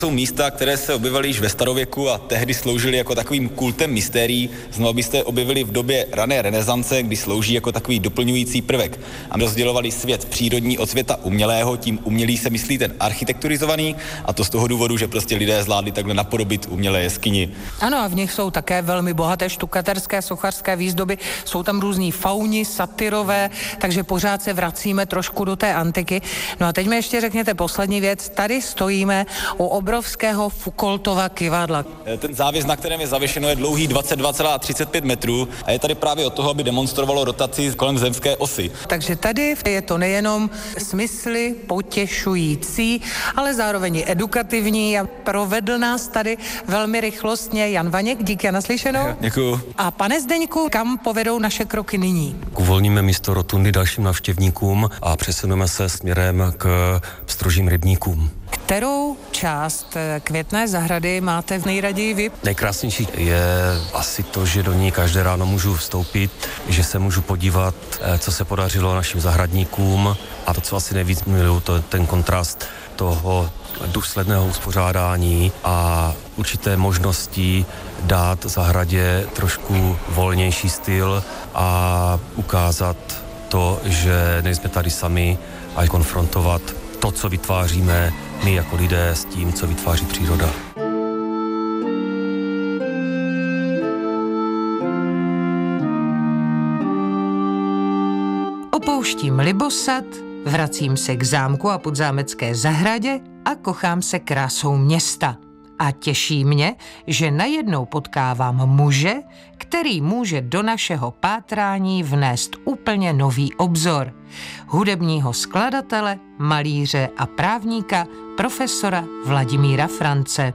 Jsou místa, které se objevily již ve starověku a tehdy sloužily jako takovým kultem mystérií. Znovu byste objevili v době rané renesance, kdy slouží jako takový doplňující prvek a rozdělovali svět přírodní od světa umělého. Tím umělý se myslí ten architekturizovaný, a to z toho důvodu, že prostě lidé zvládli takhle napodobit umělé jeskyni. Ano, a v nich jsou také velmi bohaté štukaterské, sochařské výzdoby, jsou tam různí fauni, satyrové, takže pořád se vracíme trošku do té antiky. No a teď mi ještě řekněte poslední věc. Tady stojíme u obrovského Foucaultova kyvadla. Ten závěs, na kterém je zavěšeno, je dlouhý 22,35 metrů a je tady právě od toho, aby demonstrovalo rotaci kolem zemské osy. Takže tady je to nejenom smysly potěšující, ale zároveň i edukativní a provedl nás tady velmi rychlostně Jan Vaněk. Díky a naslyšenou. Děkuju. A pane Zdeňku, kam povedou naše kroky nyní? Uvolníme místo rotundy dalším návštěvníkům a přesuneme se směrem k strožím rybníkům. Kterou část Květné zahrady máte nejraději vy? Nejkrásnější je asi to, že do ní každé ráno můžu vstoupit, že se můžu podívat, co se podařilo našim zahradníkům, a to, co asi nejvíc miluju, to je ten kontrast toho důsledného uspořádání a určité možnosti dát zahradě trošku volnější styl a ukázat to, že nejsme tady sami, a konfrontovat to, co vytváříme my jako lidé, s tím, co vytváří příroda. Opouštím Libosad, vracím se k zámku a podzámecké zahradě a kochám se krásou města. A těší mě, že najednou potkávám muže, který může do našeho pátrání vnést úplně nový obzor. Hudebního skladatele, malíře a právníka, profesora Vladimíra France.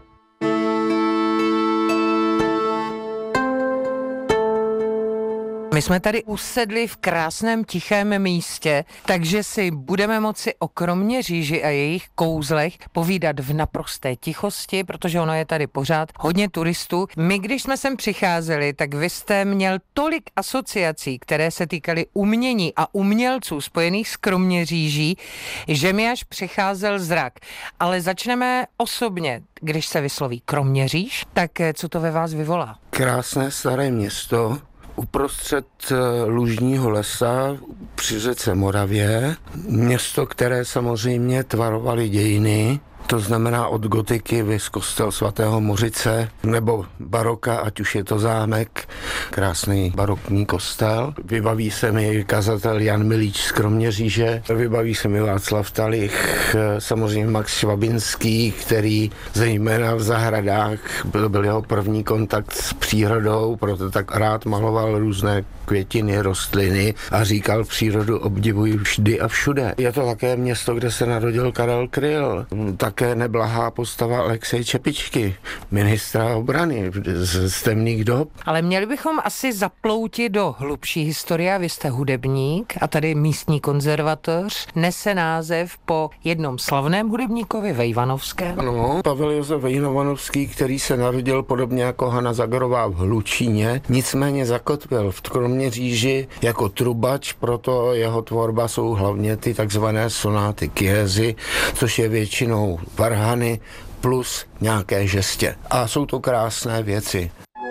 My jsme tady usedli v krásném tichém místě, takže si budeme moci o Kroměříži a jejich kouzlech povídat v naprosté tichosti, protože ono je tady pořád hodně turistů. My, když jsme sem přicházeli, tak vy jste měl tolik asociací, které se týkaly umění a umělců spojených s Kroměříží, že mi až přicházel zrak. Ale začneme osobně. Když se vysloví Kroměříž, tak co to ve vás vyvolá? Krásné staré město uprostřed lužního lesa při řece Moravě. Město, které samozřejmě tvarovaly dějiny, to znamená od gotiky vys kostel svatého Mořice nebo baroka, ať už je to zámek, krásný barokní kostel. Vybaví se mi kazatel Jan Milíč z Kroměříže, vybaví se mi Václav Talich, samozřejmě Max Švabinský, který zejména v zahradách byl jeho první kontakt s přírodou, proto tak rád maloval různé květiny, rostliny a říkal, přírodu obdivuji vždy a všude. Je to také město, kde se narodil Karel Kryl, také neblahá postava Alexej Čepičky, ministra obrany z temných dob. Ale měli bychom asi zaploutit do hlubší historie. Vy jste hudebník a tady místní konzervatoř nese název po jednom slavném hudebníkovi Vejvanovském. Ano, Pavel Josef Vejvanovský, který se narodil podobně jako Hana Zagorová v Hlučíně, nicméně zakotvil v Kroměříži jako trubač, proto jeho tvorba jsou hlavně ty takzvané sonáty Chiesi, což je většinou varhany plus nějaké žestě. A jsou to krásné věci.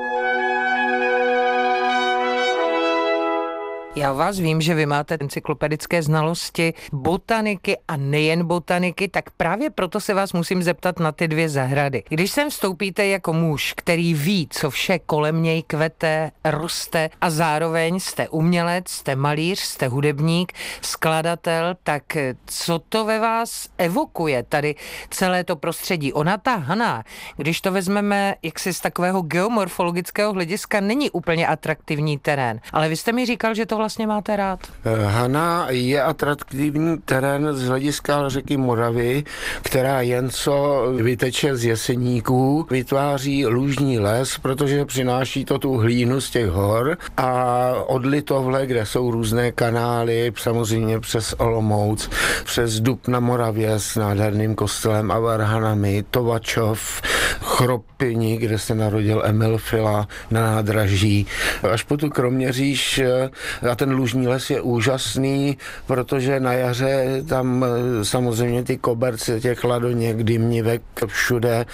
Já vás vím, že vy máte encyklopedické znalosti botaniky a nejen botaniky, tak právě proto se vás musím zeptat na ty dvě zahrady. Když sem vstoupíte jako muž, který ví, co vše kolem něj kvete, roste a zároveň jste umělec, jste malíř, jste hudebník, skladatel, tak co to ve vás evokuje tady celé to prostředí? Ona ta Hana, když to vezmeme jaksi z takového geomorfologického hlediska, není úplně atraktivní terén, ale vy jste mi říkal, že to vlastně máte rád? Hana je atraktivní terén z hlediska řeky Moravy, která jen co vyteče z Jeseníků, vytváří lužní les, protože přináší to tu hlínu z těch hor a od Litovle, kde jsou různé kanály, samozřejmě přes Olomouc, přes Dub na Moravě s nádherným kostelem a varhanami, Tovačov, Chropini, kde se narodil Emil Fila na nádraží, až po tu Kroměříž. A A ten lužní les je úžasný, protože na jaře tam samozřejmě ty koberce těch ladoněk, dymnivek všude